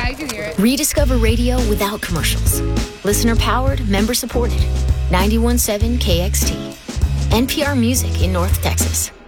I can hear it. Rediscover radio without commercials. Listener powered, member supported. 91.7 KXT. NPR Music in North Texas.